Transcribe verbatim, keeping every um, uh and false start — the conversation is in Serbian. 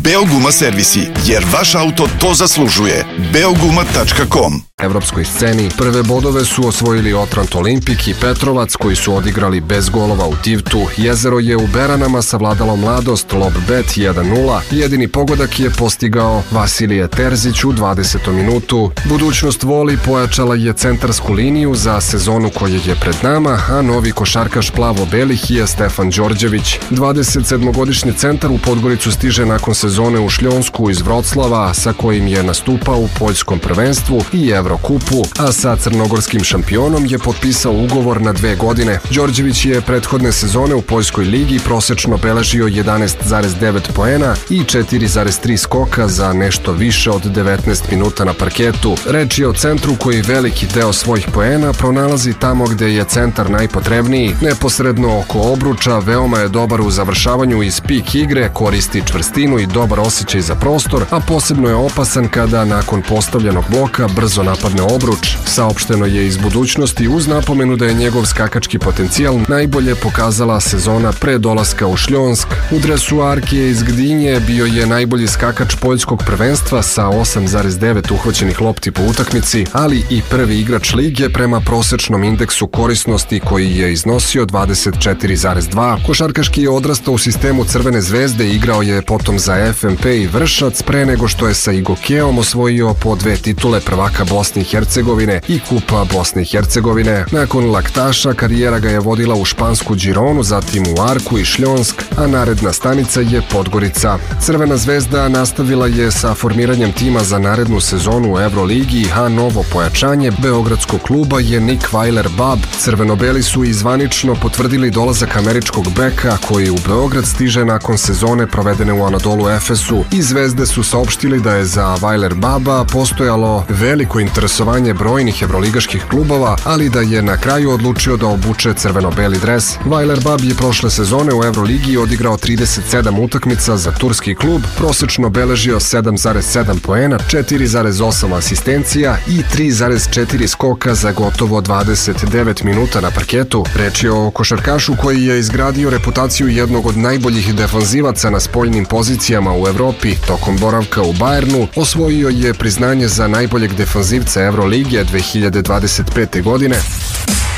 Beoguma servisi, jer vaš auto to zaslužuje. beoguma tačka com. Evropskoj sceni prve bodove su osvojili Otrant Olimpik i Petrovac, koji su odigrali bez golova u Tivtu. Jezero je u Beranama savladalo Mladost Lobet jedan nula. Jedini pogodak je postigao Vasilije Terzić u dvadesetom minutu. Budućnost Voli pojačala je centarsku liniju za sezonu koja je pred nama, a novi košarkaš plavo-belih je Stefan Đorđević. dvadesetsedmogodišnji centar u Podgoricu stiže nakon sezone u Šljonsku iz Vroclava, sa kojim je nastupao u poljskom prvenstvu i Evrokupu, a sa crnogorskim šampionom je potpisao ugovor na dve godine. Đorđević je prethodne sezone u poljskoj ligi prosečno beležio jedanaest zarez devet poena i četiri zarez tri skoka za nešto više od devetnaest minuta na parketu. Reč je o centru koji veliki deo svojih poena pronalazi tamo gde je centar najpotrebniji, neposredno oko obruča, veoma je dobar u završavanju iz pik igre, koristi čvrstinu i dobar osjećaj za prostor, a posebno je opasan kada nakon postavljenog bloka brzo napadne obruč. Saopšteno je iz budućnosti uz napomenu da je njegov skakački potencijal najbolje pokazala sezona pre dolaska u Šljonsk. U dresu Arkije iz Gdinje bio je najbolji skakač poljskog prvenstva sa osam zarez devet uhvaćenih lopti po utakmici, ali i prvi igrač lige prema prosečnom indeksu korisnosti koji je iznosio dvadeset četiri zarez dva. Košarkaški je odrastao u sistemu Crvene zvezde i igrao je potom za F M P i Vršac pre nego što je sa Igokeom osvojio po dve titule prvaka Bosne i Hercegovine i Kupa Bosne i Hercegovine. Nakon Laktaša karijera ga je vodila u špansku Gironu, zatim u Arku i Šljonsk, a naredna stanica je Podgorica. Crvena zvezda nastavila je sa formiranjem tima za narednu sezonu u Euroligi, a novo pojačanje beogradskog kluba je Nick Weiler-Babb. Crvenobeli su i zvanično potvrdili dolazak američkog beka koji u Beograd stiže nakon sezone provedene u Anadolu Efesu. I Zvezde su saopštili da je za Weiler-Babba postojalo veliko interesovanje brojnih evroligaških klubova, ali da je na kraju odlučio da obuče crveno-beli dres. Weiler-Babb je prošle sezone u Evroligi odigrao trideset sedam utakmica za turski klub, prosečno beležio sedam zarez sedam poena, četiri zarez osam asistencija i tri zarez četiri skoka za gotovo dvadeset devet minuta na parketu. Reč je o košarkašu koji je izgradio reputaciju jednog od najboljih defanzivaca na spoljnim pozicijama u Evropi. Tokom boravka u Bayernu osvojio je priznanje za najboljeg defanzivca Evrolige dve hiljade dvadeset pete godine.